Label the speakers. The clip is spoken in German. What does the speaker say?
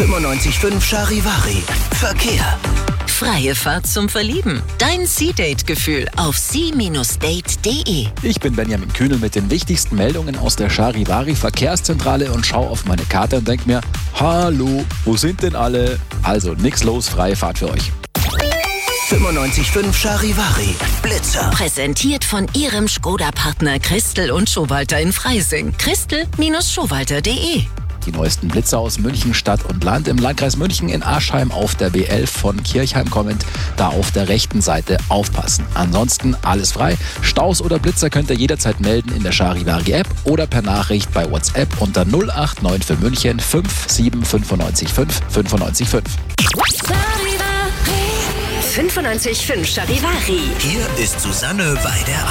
Speaker 1: 95.5 Charivari. Verkehr.
Speaker 2: Freie Fahrt zum Verlieben. Dein Sea-Date-Gefühl auf sea-date.de.
Speaker 3: Ich bin Benjamin Kühnel mit den wichtigsten Meldungen aus der Charivari Verkehrszentrale und schaue auf meine Karte und denke mir, hallo, wo sind denn alle? Also nix los, freie Fahrt für euch.
Speaker 1: 95.5 Charivari. Blitzer.
Speaker 2: Präsentiert von Ihrem Skoda-Partner Christel und Schowalter in Freising. Christel-Schowalter.de.
Speaker 3: Die neuesten Blitzer aus München, Stadt und Land. Im Landkreis München in Aschheim auf der B11 von Kirchheim kommend. Da auf der rechten Seite aufpassen. Ansonsten alles frei. Staus oder Blitzer könnt ihr jederzeit melden in der Charivari App oder per Nachricht bei WhatsApp unter 089 für München 57 955 5.
Speaker 2: 95.5 Charivari.
Speaker 1: Hier ist Susanne Weider.